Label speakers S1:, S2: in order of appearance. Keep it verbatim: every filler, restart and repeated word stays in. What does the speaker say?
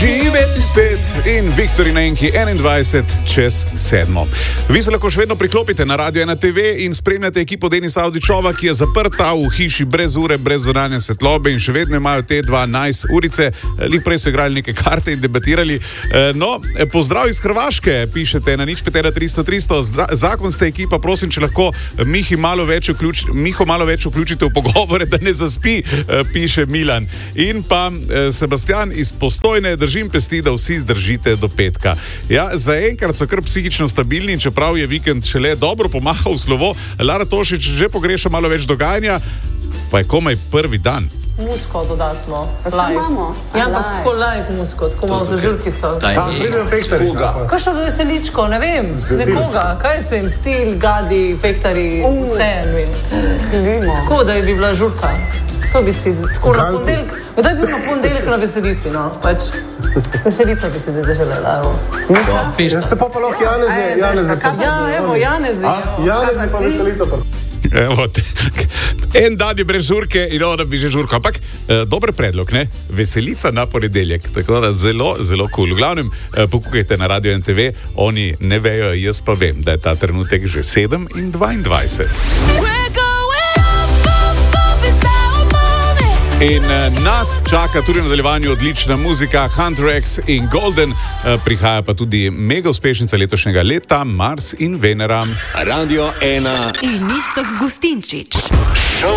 S1: živeti spet in Viktor in Enki enaindvajset čez sedmo. Vi se lahko še vedno priklopite na Radio ena te ve in spremljate ekipo Denisa Avdićova, ki je zaprta v hiši brez ure, brez zunanje svetlobe in še vedno imajo te dva nice urice. Lih prej so igrali neke karte in debatirali. No, pozdrav iz Hrvaške, pišete na nič pet ena tristo tristo. Zakon ste ekipa, prosim, če lahko Mihi malo več vključ, Miho malo več vključite v pogovore, da ne zaspi, piše Milan. In pa Sebastian iz Postojne, držim pesti, da vsi zdržite do petka. Ja, zaenkrat so kar psihično stabilni, čeprav je vikend šele dobro pomahal v slovo. Lara Tošič že pogreša malo več dogajanja, pa je komaj prvi dan.
S2: Musko dodatno.
S3: Live.
S2: Ja, ampak tako live musko, tako malo za žurkico. Kaj še veseličko, ne vem, z nekoga, kaj se jim stil, gadi, fehtari, vse en vem. Tako, da bi bila žurka. To bi si, tako na ponedeljek. Kdaj bi bil na ponedeljek na veselici, no? Pač, veselica bi si zdaj želela, evo.
S4: Ja, se pa pa lahko Janeze, Janeze.
S2: Ja, evo, Janeze.
S4: Janeze pa veselica pa.
S1: Evo, en dan je brez žurke in ona bi že žurka. Ampak, eh, dober predlog, ne? Veselica na ponedeljek. Tako da zelo, zelo kul. Cool. V glavnem, eh, pokukajte na Radio ena te ve, oni ne vejo, jaz pa vem, da je ta trenutek že sedem in dvaindvajset. In uh, nas čaka tudi v nadaljevanju odlična muzika, Hunter X in Golden, uh, prihaja pa tudi mega uspešnica letošnjega leta, Mars in Venera.
S5: Radio ena.
S6: In Iztok Gustinčič.